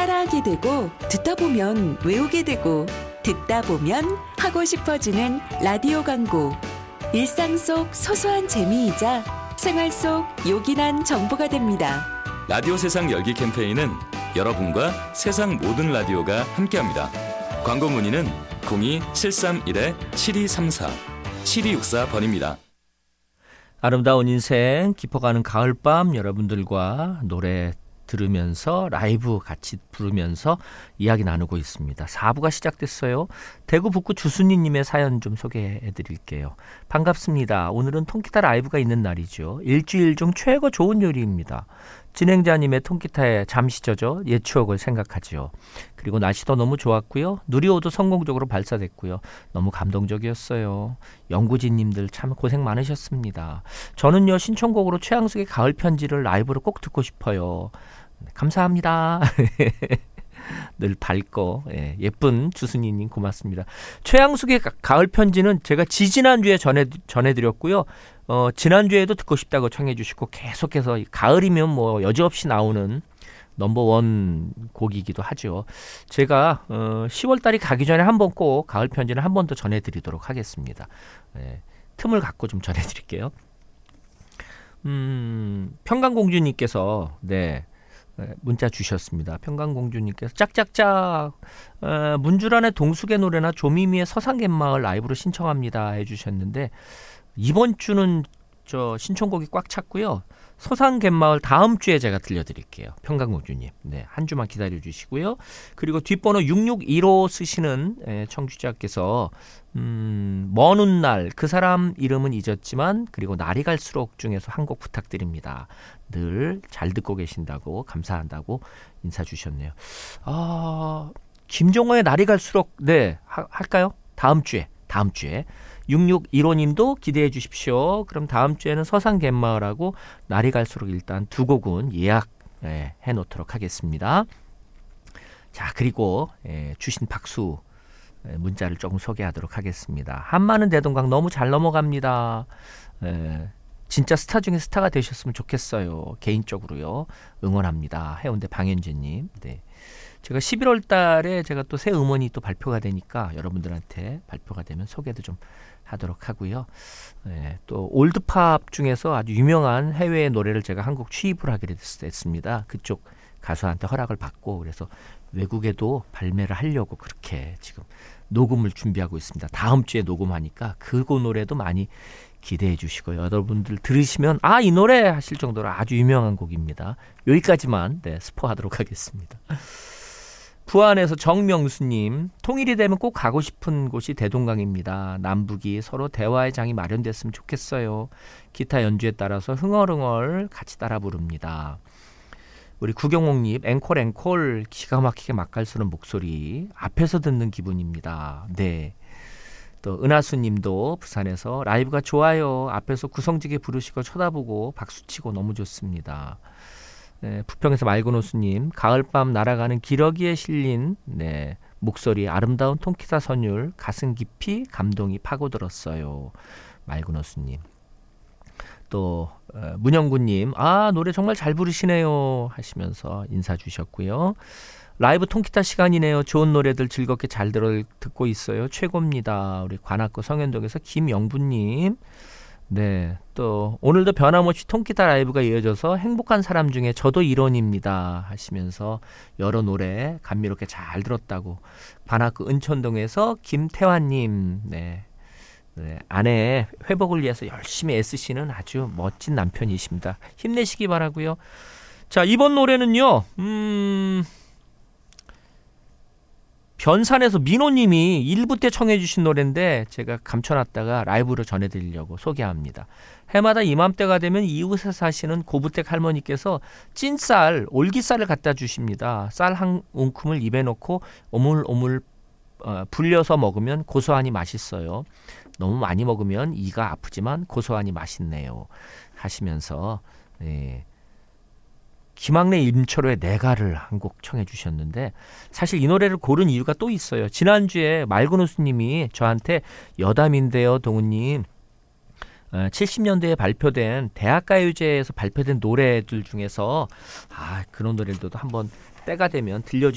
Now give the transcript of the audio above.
따라하게 되고 듣다 보면 외우게 되고 듣다 보면 하고 싶어지는 라디오 광고. 일상 속 소소한 재미이자 생활 속 요긴한 정보가 됩니다. 라디오 세상 열기 캠페인은 여러분과 세상 모든 라디오가 함께합니다. 광고 문의는 02-731-7234, 7264번입니다. 아름다운 인생 깊어가는 가을밤, 여러분들과 노래 들으면서 라이브 같이 부르면서 이야기 나누고 있습니다. 4부가 시작됐어요. 대구 북구 주순이님의 사연 좀 소개해 드릴게요. 반갑습니다. 오늘은 통기타 라이브가 있는 날이죠. 일주일 중 최고 좋은 요리입니다. 진행자님의 통기타에 잠시 젖어 옛 추억을 생각하지요. 그리고 날씨도 너무 좋았고요. 누리호도 성공적으로 발사됐고요. 너무 감동적이었어요. 영구진님들 참 고생 많으셨습니다. 저는요, 신청곡으로 최양숙의 가을 편지를 라이브로 꼭 듣고 싶어요. 감사합니다. 늘 밝고 예쁜 주순이님 고맙습니다. 최양숙의 가을 편지는 제가 지지난주에 전해드렸고요. 지난주에도 듣고 싶다고 청해 주시고 계속해서 가을이면 뭐 여지없이 나오는 넘버원 곡이기도 하죠. 제가 10월달이 가기 전에 한번 꼭 가을 편지는 한 번 더 전해드리도록 하겠습니다. 틈을 갖고 좀 전해드릴게요. 평강공주님께서 문자 주셨습니다. 평강공주님께서 짝짝짝 문주란의 동숙의 노래나 조미미의 서산갯마을 라이브로 신청합니다 해주셨는데, 이번 주는 저 신청곡이 꽉 찼고요. 서산갯마을 다음 주에 제가 들려드릴게요. 평강공주님. 한 주만 기다려주시고요. 그리고 뒷번호 6615 쓰시는 청취자께서 먼 훗날 그 사람 이름은 잊었지만 그리고 날이 갈수록 중에서 한 곡 부탁드립니다. 늘 잘 듣고 계신다고 감사한다고 인사 주셨네요. 김종호의 날이 갈수록 할까요? 다음 주에 6615님도 기대해 주십시오. 그럼 다음 주에는 서산갯마을하고 날이 갈수록 일단 두 곡은 예약해 놓도록 하겠습니다. 자, 그리고 주신 박수 문자를 조금 소개하도록 하겠습니다. 한마는 대동강 너무 잘 넘어갑니다. 진짜 스타 중에 스타가 되셨으면 좋겠어요. 개인적으로요. 응원합니다. 해운대 방현재님. 제가 11월 달에 제가 또 새 음원이 또 발표가 되니까 여러분들한테 발표가 되면 소개도 좀 하도록 하고요. 또 올드팝 중에서 아주 유명한 해외의 노래를 제가 한국 취입을 하게 됐습니다. 그쪽 가수한테 허락을 받고, 그래서 외국에도 발매를 하려고 그렇게 지금 녹음을 준비하고 있습니다. 다음 주에 녹음하니까 그거 노래도 많이 기대해 주시고요. 여러분들 들으시면 이 노래 하실 정도로 아주 유명한 곡입니다. 여기까지만 스포하도록 하겠습니다. 부안에서 정명수님, 통일이 되면 꼭 가고 싶은 곳이 대동강입니다. 남북이 서로 대화의 장이 마련됐으면 좋겠어요. 기타 연주에 따라서 흥얼흥얼 같이 따라 부릅니다. 우리 구경옥님, 앵콜 기가 막히게 맛깔스러운 목소리 앞에서 듣는 기분입니다. 또 은하수님도 부산에서 라이브가 좋아요. 앞에서 구성지게 부르시고 쳐다보고 박수치고 너무 좋습니다. 부평에서 맑은호수님, 가을밤 날아가는 기러기에 실린 목소리 아름다운 통기타 선율 가슴 깊이 감동이 파고들었어요. 맑은호수님. 또 문영구님, 노래 정말 잘 부르시네요 하시면서 인사 주셨고요. 라이브 통기타 시간이네요. 좋은 노래들 즐겁게 잘 듣고 있어요. 최고입니다. 우리 관악구 성현동에서 김영부님. 또 오늘도 변함없이 통기타 라이브가 이어져서 행복한 사람 중에 저도 일원입니다 하시면서 여러 노래 감미롭게 잘 들었다고. 관악구 은천동에서 김태환님, 아내의 회복을 위해서 열심히 애쓰시는 아주 멋진 남편이십니다. 힘내시기 바라고요. 자, 이번 노래는요, 변산에서 민호님이 1부 때 청해 주신 노래인데 제가 감춰놨다가 라이브로 전해드리려고 소개합니다. 해마다 이맘때가 되면 이웃에 사시는 고부댁 할머니께서 찐쌀, 올기쌀을 갖다 주십니다. 쌀 한 움큼을 입에 넣고 오물오물 불려서 먹으면 고소하니 맛있어요. 너무 많이 먹으면 이가 아프지만 고소하니 맛있네요 하시면서 김학래 임철호의 내가를 한 곡 청해 주셨는데, 사실 이 노래를 고른 이유가 또 있어요. 지난주에 맑은호수님이 저한테 여담인데요 동우님, 70년대에 발표된 대학가요제에서 발표된 노래들 중에서 그런 노래들도 한번 때가 되면 들려주시면